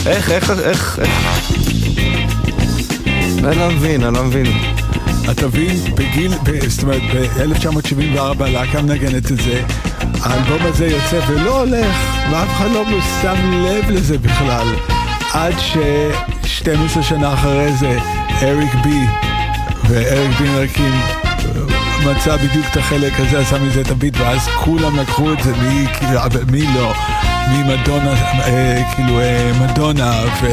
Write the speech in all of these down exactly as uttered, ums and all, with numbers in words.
איך, איך, איך, איך? אני לא מבין, אני לא מבין. אתה מבין, בגיל, זאת אומרת, ב-אלף תשע מאות שבעים וארבע להקה מנגנת את זה, האלבום הזה יוצא ולא הולך, ואף אחד לא שם לב לזה בכלל, עד ש-שתים עשרה שנה אחרי זה, אריק בי ואריק בי מרקים מצא בדיוק את החלק הזה, עשה מזה את הביט, ואז כולם לקחו את זה, מי, מי לא, ממדונה, אה, כאילו, אה, מדונה, ו...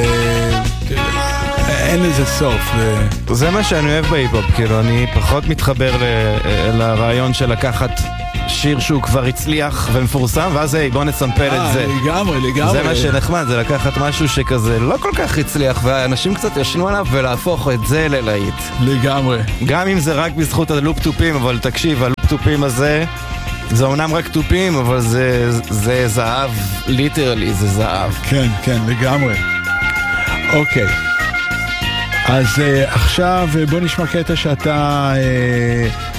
אין לזה סוף. זה מה שאני אוהב בהיפ-הופ, כאילו, אני פחות מתחבר לרעיון של לקחת שיר שהוא כבר הצליח ומפורסם, ואז היי, בוא נסמפל את זה. לגמרי, לגמרי. זה מה שנחמד, זה לקחת משהו שכזה לא כל כך הצליח, והאנשים קצת ישנו עליו ולהפוך את זה ללהיט. לגמרי. גם אם זה רק בזכות הלופ טופים, אבל תקשיב, הלופ טופים הזה, זה אומנם רק טופים, אבל זה, זה זהב, ליטרלי, זה זהב. כן, כן, לגמרי. אוקיי. אז uh, עכשיו בוא נשמע קטע שאתה... Uh,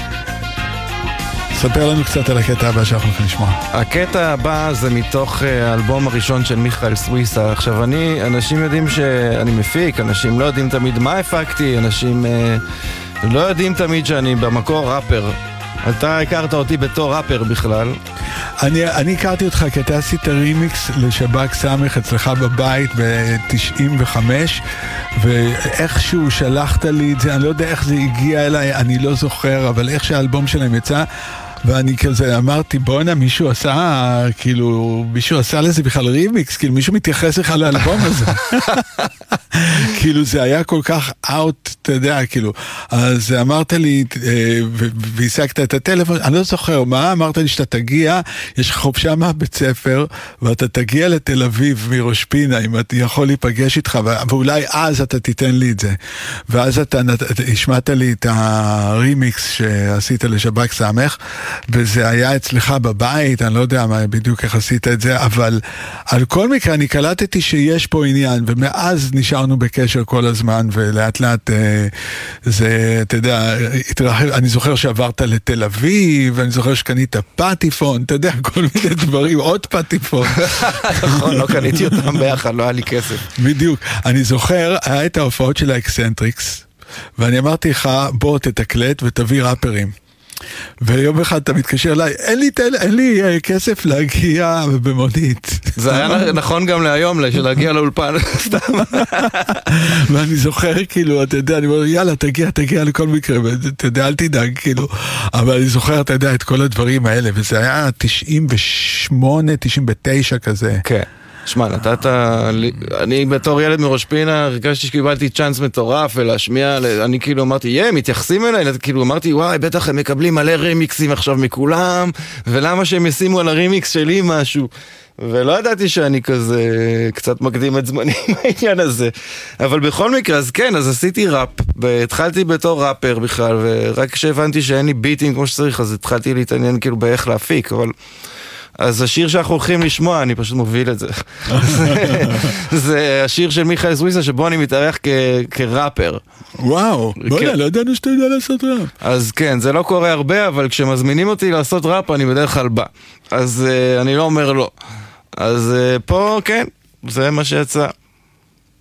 ספר לנו קצת על הקטע הבא שאנחנו יכולים לשמוע. הקטע הבא זה מתוך האלבום הראשון של מיכאל סוויסה. עכשיו אני, אנשים יודעים שאני מפיק, אנשים לא יודעים תמיד מה הפקתי, אנשים uh, לא יודעים תמיד שאני במקור ראפר. אתה הכרת אותי בתור ראפר בכלל. אני, אני הכרתי אותך כי אתה עשית רימיקס לשב"כ סמך אצלך בבית ב-תשעים וחמש, ואיכשהו שלחת לי את זה, אני לא יודע איך זה הגיע אליי, אני לא זוכר, אבל איך שהאלבום שלהם יצא, ואני כזה אמרתי, בואנה, מישהו עשה, כאילו, מישהו עשה לזה בכלל רימיקס, כאילו, מישהו מתייחס לך לאלבום הזה. כאילו, זה היה כל כך אאוט, אתה יודע, כאילו, אז אמרת לי, והשגת את הטלפון, אני לא זוכר מה, אמרת לי שאתה תגיע, יש לך חופשה מהבית ספר, ואתה תגיע לתל אביב מראש פינה, אם אתה יכול להיפגש איתך, ואולי אז אתה תיתן לי את זה. ואז אתה השמעת לי את הרימיקס שעשית לשב"כ סמך, וזה היה אצלך בבית, אני לא יודע מה, בדיוק איך עשית את זה, אבל על כל מקרה אני קלטתי שיש פה עניין, ומאז נשארנו בקשר כל הזמן, ולאט לאט אה, זה, אתה יודע, התרחב, אני זוכר שעברת לתל אביב, ואני זוכר שקנית פטיפון, אתה יודע, כל מיני דברים, עוד פטיפון. נכון, לא קניתי אותם ביחד, לא היה לי כסף. בדיוק, אני זוכר, היה את ההופעות של האקסנטריקס, ואני אמרתי לך, בוא תתקלט ותביא ראפרים. ויום אחד אתה מתקשר אליי, אין לי, אין לי כסף להגיע במונית. זה היה נכון גם להיום, להגיע לאולפן, סתם. ואני זוכר, כאילו, אתה יודע, אני אומר, יאללה, תגיע, תגיע לכל מקרה, אתה יודע, אל תדאג, כאילו. אבל אני זוכר, אתה יודע, את כל הדברים האלה, וזה היה תשעים ושמונה, תשעים ותשע כזה. כן. שמע, נתת, אני בתור ילד מראש פינה, הרגשתי שקיבלתי צ'אנס מטורף ולהשמיע, אני כאילו אמרתי, יא, מתייחסים אליי, כאילו אמרתי, וואי, בטח הם מקבלים מלא רימיקסים עכשיו מכולם, ולמה שהם ישימו על הרימיקס שלי משהו, ולא ידעתי שאני כזה קצת מקדים את זמני בעניין הזה, אבל בכל מקרה, אז כן, אז עשיתי ראפ, והתחלתי בתור ראפר בכלל, ורק כשהבנתי שאין לי ביטים כמו שצריך, אז התחלתי להתעניין כאילו באיך להפיק, אבל... אז השיר שאנחנו הולכים לשמוע, אני פשוט מוביל את זה. זה השיר של מיכאל סוויסה, שבו אני מתארח כראפר. וואו, בוא'נה, לא ידענו שאתה יודע לעשות ראפ. אז כן, זה לא קורה הרבה, אבל כשמזמינים אותי לעשות ראפ, אני בדרך כלל בא. אז אני לא אומר לא. אז פה, כן, זה מה שיצא.